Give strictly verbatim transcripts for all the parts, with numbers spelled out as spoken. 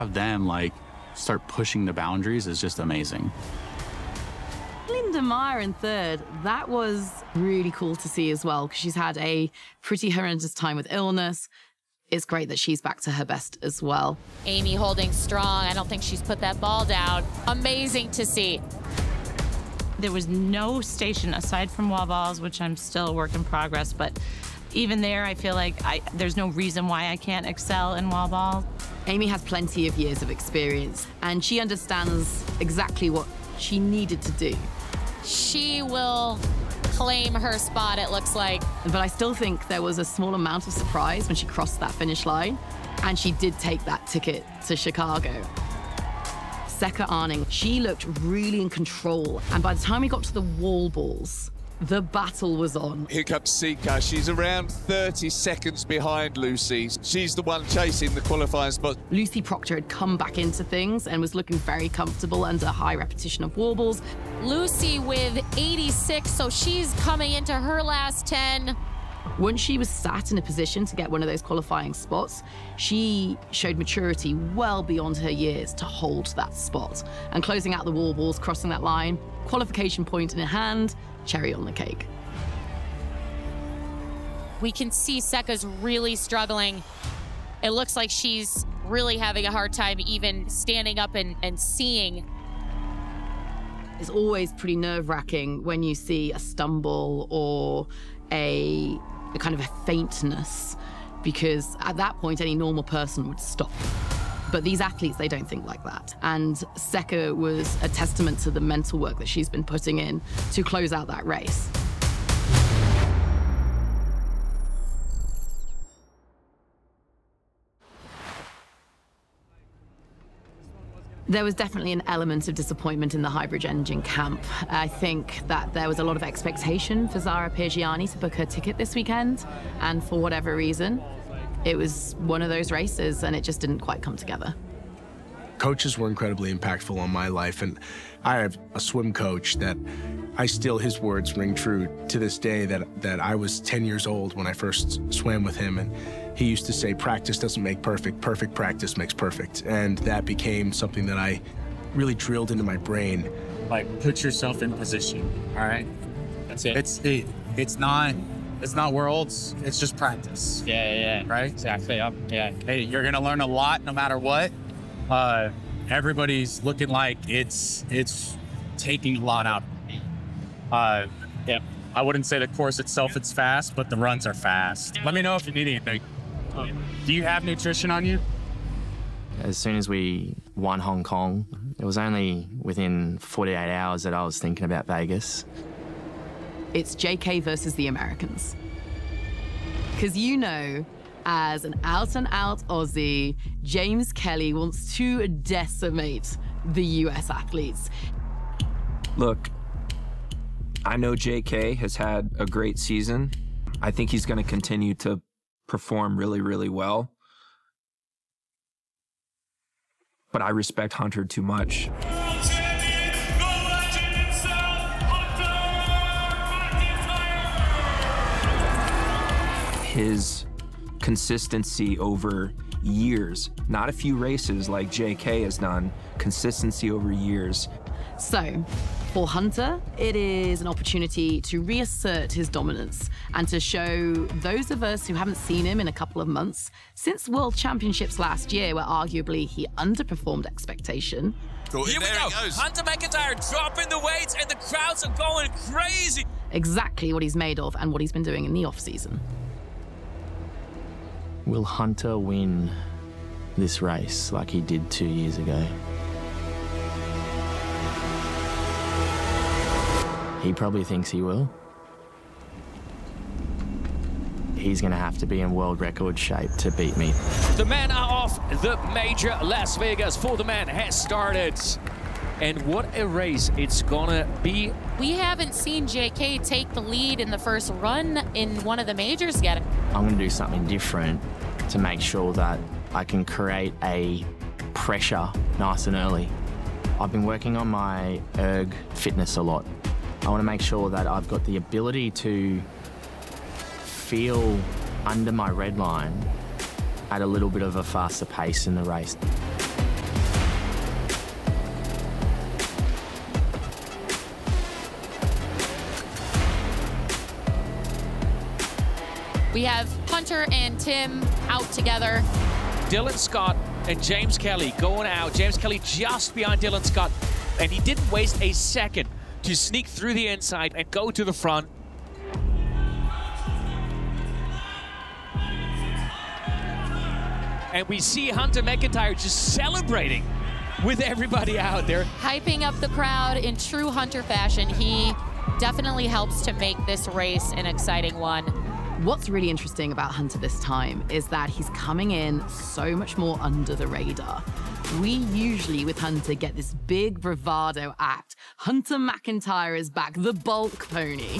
Have them like start pushing the boundaries is just amazing. Linda Meyer in third, that was really cool to see as well, because she's had a pretty horrendous time with illness. It's great that she's back to her best as well. Amy holding strong. I don't think she's put that ball down. Amazing to see. There was no station aside from wall balls, which I'm still a work in progress, but even there, I feel like I, there's no reason why I can't excel in wall ball. Amy has plenty of years of experience, and she understands exactly what she needed to do. She will claim her spot, it looks like. But I still think there was a small amount of surprise when she crossed that finish line, and she did take that ticket to Chicago. Sekka Arning, she looked really in control, and by the time we got to the wall balls, the battle was on. Here comes Sika. She's around thirty seconds behind Lucy. She's the one chasing the qualifying spot. Lucy Proctor had come back into things and was looking very comfortable under a high repetition of wall balls. Lucy with eighty-six, so she's coming into her last ten. Once she was sat in a position to get one of those qualifying spots, she showed maturity well beyond her years to hold that spot. And closing out the wall balls, crossing that line, qualification point in her hand, cherry on the cake. We can see Sekka's really struggling. It looks like she's really having a hard time even standing up and, and seeing. It's always pretty nerve-wracking when you see a stumble or a, a kind of a faintness, because at that point, any normal person would stop. But these athletes, they don't think like that. And Sekka was a testament to the mental work that she's been putting in to close out that race. There was definitely an element of disappointment in the Highbridge Engine camp. I think that there was a lot of expectation for Zara Piergiani to book her ticket this weekend, and for whatever reason, it was one of those races and it just didn't quite come together. Coaches were incredibly impactful on my life, and I have a swim coach that I still, his words ring true to this day, that, that I was ten years old when I first swam with him, and he used to say, practice doesn't make perfect, perfect practice makes perfect. And that became something that I really drilled into my brain. Like, put yourself in position, all right? That's it. It's it, it's not it's not worlds, it's just practice. Yeah, yeah, yeah. Right? Exactly, yeah. yeah. Hey, you're gonna learn a lot no matter what. Uh, everybody's looking like it's it's taking a lot out of me. Uh, yeah. I wouldn't say the course itself is fast, but the runs are fast. Let me know if you need anything. Do you have nutrition on you? As soon as we won Hong Kong, it was only within forty-eight hours that I was thinking about Vegas. It's J K versus the Americans. Because you know, as an out-and-out Aussie, James Kelly wants to decimate the U S athletes. Look, I know J K has had a great season. I think he's going to continue to perform really, really well. But I respect Hunter too much. His consistency over years, not a few races like J K has done, consistency over years. So, for Hunter, it is an opportunity to reassert his dominance and to show those of us who haven't seen him in a couple of months, since World Championships last year, where arguably he underperformed expectation. Cool. Here there we go. Hunter McIntyre dropping the weights and the crowds are going crazy. Exactly what he's made of and what he's been doing in the off-season. Will Hunter win this race like he did two years ago? He probably thinks he will. He's going to have to be in world record shape to beat me. The man off the major Las Vegas for the man has started. And what a race it's gonna be. We haven't seen J K take the lead in the first run in one of the majors yet. I'm going to do something different to make sure that I can create a pressure nice and early. I've been working on my erg fitness a lot. I want to make sure that I've got the ability to feel under my red line at a little bit of a faster pace in the race. We have Hunter and Tim out together. Dylan Scott and James Kelly going out. James Kelly just behind Dylan Scott, and he didn't waste a second to sneak through the inside and go to the front. And we see Hunter McIntyre just celebrating with everybody out there. Hyping up the crowd in true Hunter fashion. He definitely helps to make this race an exciting one. What's really interesting about Hunter this time is that he's coming in so much more under the radar. We usually, with Hunter, get this big bravado act. Hunter McIntyre is back, the bulk pony.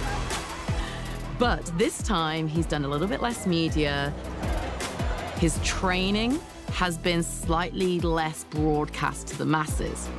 But this time, he's done a little bit less media. His training has been slightly less broadcast to the masses.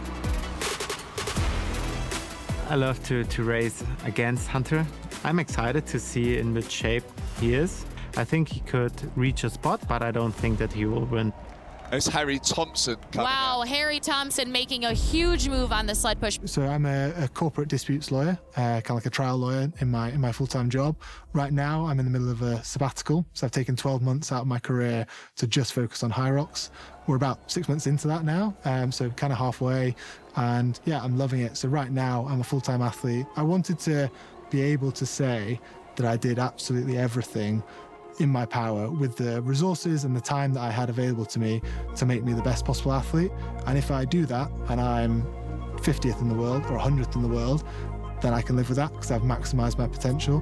I love to, to race against Hunter. I'm excited to see in which shape he is. I think he could reach a spot, but I don't think that he will win. It's Harry Thompson coming Wow, out. Harry Thompson making a huge move on the sled push. So I'm a, a corporate disputes lawyer, uh, kind of like a trial lawyer in my in my full-time job. Right now, I'm in the middle of a sabbatical, so I've taken twelve months out of my career to just focus on Hyrox. We're about six months into that now, um, so kind of halfway, and yeah, I'm loving it. So right now, I'm a full-time athlete. I wanted to be able to say that I did absolutely everything in my power with the resources and the time that I had available to me to make me the best possible athlete. And if I do that and I'm fiftieth in the world or one hundredth in the world, then I can live with that because I've maximized my potential.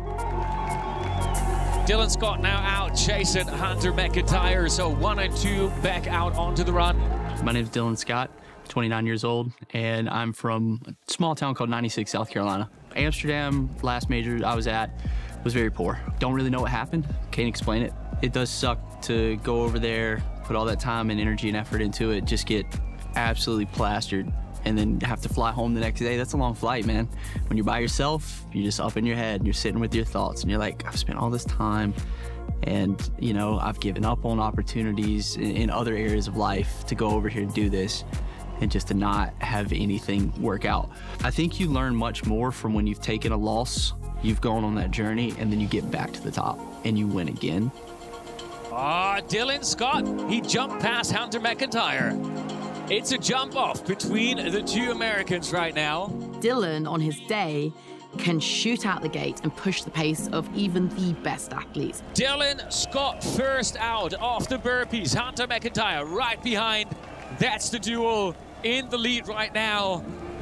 Dylan Scott now out chasing Hunter McIntyre, so one and two back out onto the run. My name is Dylan Scott, twenty-nine years old, and I'm from a small town called ninety-six, South Carolina. Amsterdam, last major I was at, was very poor. Don't really know what happened, can't explain it. It does suck to go over there, put all that time and energy and effort into it, just get absolutely plastered, and then have to fly home the next day. That's a long flight, man. When you're by yourself, you're just up in your head, and you're sitting with your thoughts, and you're like, I've spent all this time, and you know, I've given up on opportunities in, in other areas of life to go over here and do this, and just to not have anything work out. I think you learn much more from when you've taken a loss, you've gone on that journey, and then you get back to the top and you win again. Ah, Dylan Scott, he jumped past Hunter McIntyre. It's a jump off between the two Americans right now. Dylan, on his day, can shoot out the gate and push the pace of even the best athletes. Dylan Scott first out off the burpees. Hunter McIntyre right behind. That's the duel in the lead right now.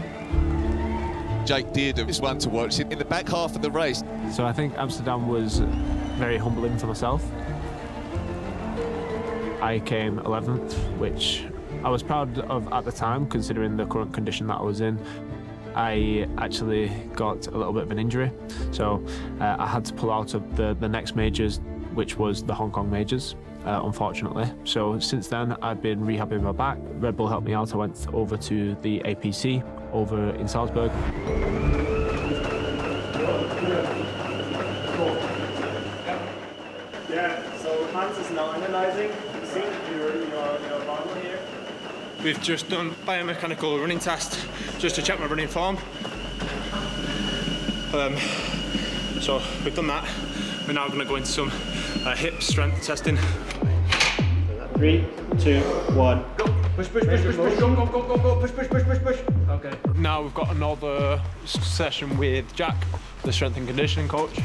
Jake Dearden is one to watch in the back half of the race. So I think Amsterdam was very humbling for myself. I came eleventh, which I was proud of at the time, considering the current condition that I was in. I actually got a little bit of an injury, so uh, I had to pull out of the, the next majors, which was the Hong Kong majors, uh, unfortunately. So since then, I've been rehabbing my back. Red Bull helped me out. I went over to the A P C over in Salzburg. Yeah, so Hans is now analyzing. See your, your, your bundle here. We've just done biomechanical running test just to check my running form. Um, so we've done that. We're now going to go into some uh, hip strength testing. Three, two, one, go. Push, push, push, push, push, go, go, go, go, go, push, push, push, push, push. Okay. Now we've got another session with Jack, the strength and conditioning coach.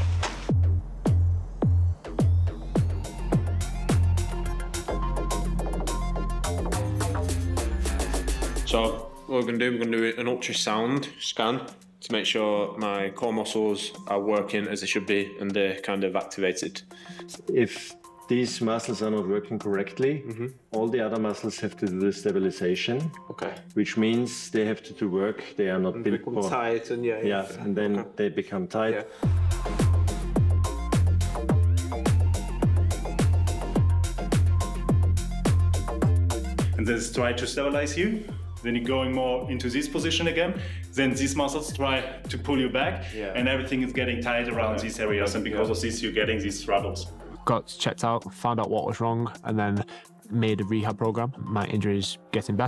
So what we're going to do, we're going to do an ultrasound scan to make sure my core muscles are working as they should be and they're kind of activated. If these muscles are not working correctly, mm-hmm. all the other muscles have to do the stabilization. Okay. Which means they have to do work they are not and built become for. tight and yeah, yeah, yeah. and then okay. they become tight. Yeah. And this try to stabilize you. Then you're going more into this position again. Then these muscles try to pull you back, yeah. and everything is getting tight around okay. these areas. And because yeah. of this, you're getting these struggles. Got checked out, found out what was wrong, and then made a rehab program. My injury is getting better.